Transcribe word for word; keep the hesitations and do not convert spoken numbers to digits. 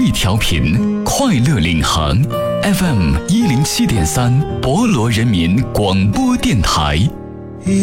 艺调频，快乐领航 F M 一零七点三，博罗人民广播电台。